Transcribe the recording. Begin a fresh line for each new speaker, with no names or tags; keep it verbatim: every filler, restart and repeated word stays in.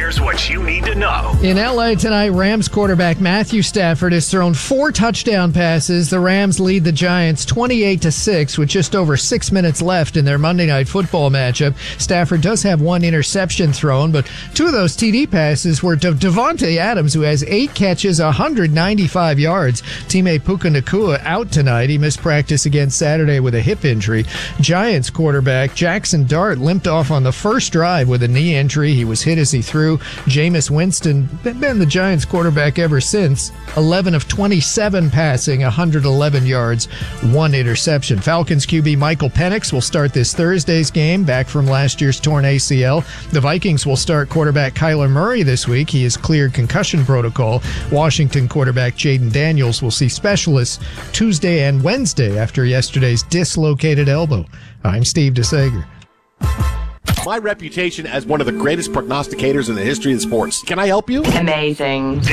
Here's what you need to know.
In L A tonight, Rams quarterback Matthew Stafford has thrown four touchdown passes. The Rams lead the Giants twenty-eight to six with just over six minutes left in their Monday Night Football matchup. Stafford does have one interception thrown, but two of those T D passes were to Devontae Adams, who has eight catches, one hundred ninety-five yards. Teammate Puka Nacua out tonight. He missed practice again Saturday with a hip injury. Giants quarterback Jackson Dart limped off on the first drive with a knee injury. He was hit as he threw. Jameis Winston, been the Giants quarterback ever since. eleven of twenty-seven passing, one hundred eleven yards, one interception. Falcons Q B Michael Penix will start this Thursday's game, back from last year's torn A C L. The Vikings will start quarterback Kyler Murray this week. He has cleared concussion protocol. Washington quarterback Jaden Daniels will see specialists Tuesday and Wednesday after yesterday's dislocated elbow. I'm Steve DeSager.
My reputation as one of the greatest prognosticators in the history of sports. Can I help you?
Amazing.